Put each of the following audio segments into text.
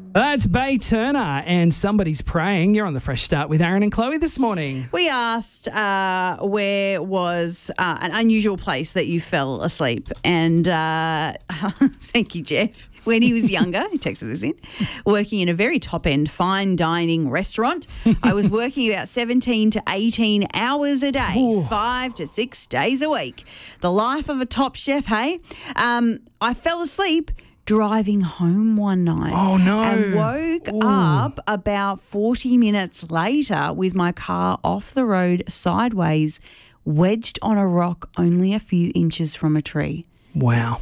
That's Bay Turner and Somebody's Praying. You're on the Fresh Start with Aaron and Chloe this morning. We asked where was an unusual place that you fell asleep. And thank you, Jeff. When he was younger, he texted this in, working in a very top-end fine dining restaurant. I was working about 17 to 18 hours a day, Ooh. 5 to 6 days a week. The life of a top chef, hey? I fell asleep driving home one night. Oh, no. And woke up about 40 minutes later with my car off the road sideways, wedged on a rock only a few inches from a tree. Wow.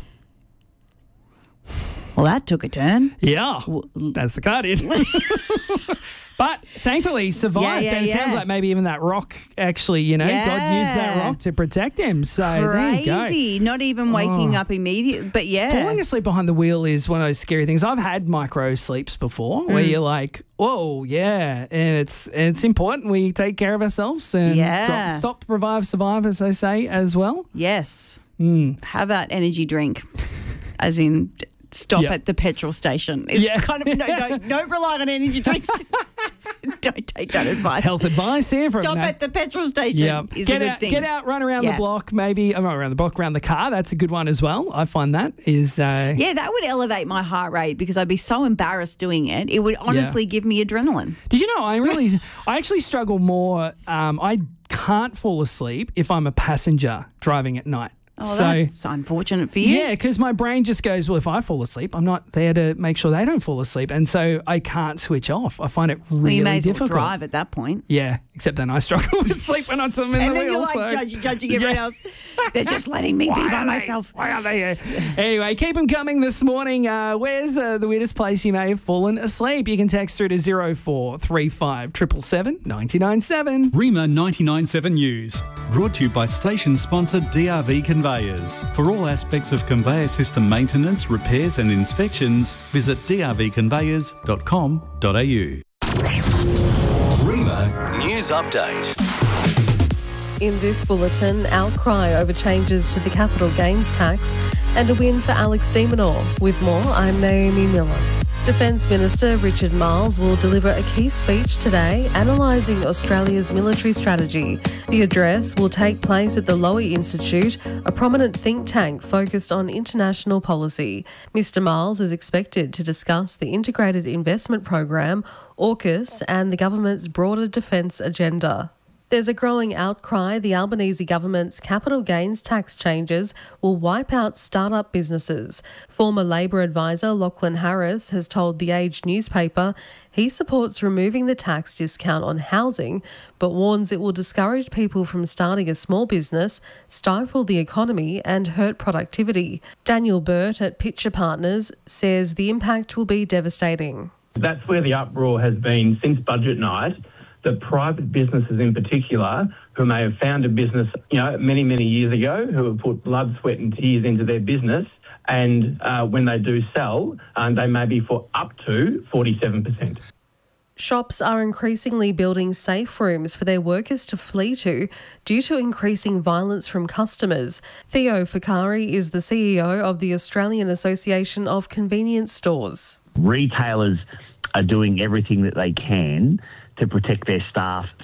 Well, that took a turn. Yeah, that's the car did. But thankfully survived. Yeah, and it sounds like maybe even that rock actually, God used that rock to protect him. So there you go. Crazy. Not even waking up immediately. But yeah. Falling asleep behind the wheel is one of those scary things. I've had micro sleeps before where you're like, whoa, yeah. And it's important we take care of ourselves and stop, revive, survive, as they say, as well. Yes. How about energy drink? As in stop at the petrol station. It's kind of don't rely on energy drinks. Don't take that advice. Health advice here from Stop at the petrol station is a good thing. Get out, run around the block, maybe. Not around the block, around the car. That's a good one as well. I find that is... yeah, that would elevate my heart rate because I'd be so embarrassed doing it. It would honestly give me adrenaline. Did you know, I actually struggle more. I can't fall asleep if I'm a passenger driving at night. Oh, that's unfortunate for you. Yeah, because my brain just goes, well, if I fall asleep, I'm not there to make sure they don't fall asleep. And so I can't switch off. I find it really difficult. Well, you may as well drive at that point. Yeah, except then I struggle with sleep when I'm in the wheel. And then you're like judging everyone else. They're just letting me be by myself. Why are they here? Anyway, keep them coming this morning. Where's the weirdest place you may have fallen asleep? You can text through to 0435 777 997. Rima 997 News. Brought to you by station sponsor DRV Conveyors. For all aspects of conveyor system maintenance, repairs and inspections, visit drvconveyors.com.au. Rima News Update. In this bulletin, outcry over changes to the capital gains tax and a win for Alex de Minaur. With more, I'm Naomi Miller. Defence Minister Richard Marles will deliver a key speech today analysing Australia's military strategy. The address will take place at the Lowy Institute, a prominent think tank focused on international policy. Mr Marles is expected to discuss the Integrated Investment Program, AUKUS, and the government's broader defence agenda. There's a growing outcry the Albanese government's capital gains tax changes will wipe out start-up businesses. Former Labor advisor Lachlan Harris has told The Age newspaper he supports removing the tax discount on housing, but warns it will discourage people from starting a small business, stifle the economy and hurt productivity. Daniel Burt at Pitcher Partners says the impact will be devastating. That's where the uproar has been since budget night. The private businesses in particular who may have found a business, many, many years ago, who have put blood, sweat and tears into their business, and when they do sell, they may be for up to 47%. Shops are increasingly building safe rooms for their workers to flee to due to increasing violence from customers. Theo Ficari is the CEO of the Australian Association of Convenience Stores. Retailers are doing everything that they can to protect their staff